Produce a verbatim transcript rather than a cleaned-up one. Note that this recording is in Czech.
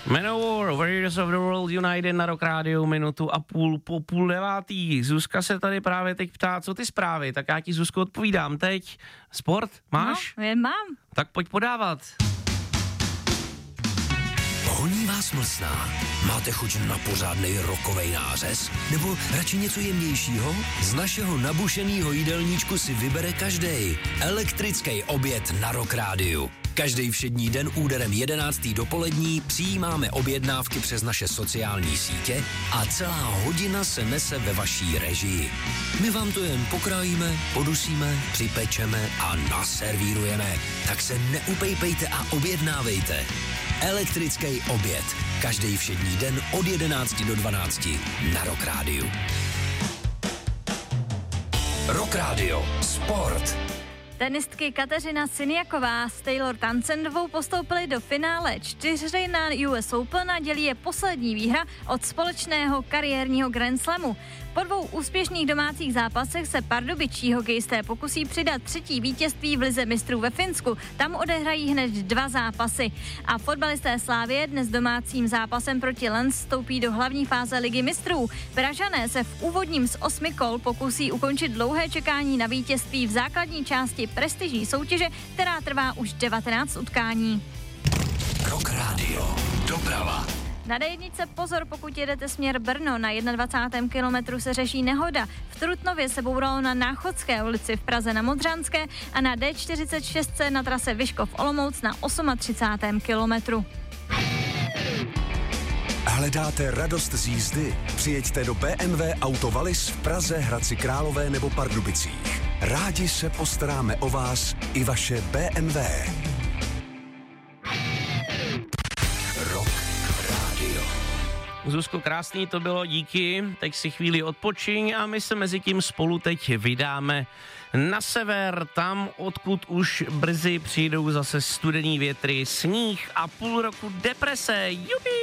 Manowar, Warriors of the World United na Rock Radio, minutu a půl po půl devátý. Zuzka se tady právě teď ptá, co ty zprávy, tak já ti, Zuzko, odpovídám teď. Sport, máš? No, jen mám. Tak pojď podávat. Honí vás mlsná? Máte chuť na pořádnej rokovej nářez? Nebo radši něco jemnějšího? Z našeho nabušenýho jídelníčku si vybere každej. Elektrický oběd na Rock Rádiu. Každý všední den úderem jedenáctý dopolední přijímáme objednávky přes naše sociální sítě a celá hodina se nese ve vaší režii. My vám to jen pokrájíme, podusíme, připečeme a naservírujeme. Tak se neupejpejte a objednávejte. Elektrický oběd. Každý všední den od jedenácti do dvanácti na Rock Rádiu. Rock Radio. Sport. Tenistky Kateřina Siniaková s Taylor Townsendovou postoupily do finále čtyřhry na U S Open a dělí je poslední výhra od společného kariérního Grand Slamu. Po dvou úspěšných domácích zápasech se pardubičtí hokejisté pokusí přidat třetí vítězství v lize mistrů ve Finsku. Tam odehrají hned dva zápasy. A fotbalisté Slavie dnes domácím zápasem proti Lens vstoupí do hlavní fáze ligy mistrů. Pražané se v úvodním z osmi kol pokusí ukončit dlouhé čekání na vítězství v základní části prestižní soutěže, která trvá už devatenáct utkání. Rock Radio. Doprava. Na D jedna pozor, pokud jedete směr Brno, na dvacátém prvním kilometru se řeší nehoda. V Trutnově se bouralo na Náchodské ulici, v Praze na Modřanské a na D čtyřicet šest na trase Vyškov Olomouc na třicátém osmém kilometru. Hledáte radost z jízdy? Přijeďte do B M W Auto Wallis v Praze, Hradci Králové nebo Pardubicích. Rádi se postaráme o vás i vaše B M W. Rock Radio. Zuzko, krásný to bylo, díky. Teď si chvíli odpočiň a my se mezi tím spolu teď vydáme na sever, tam, odkud už brzy přijdou zase studený větry, sníh a půl roku deprese. Jupi!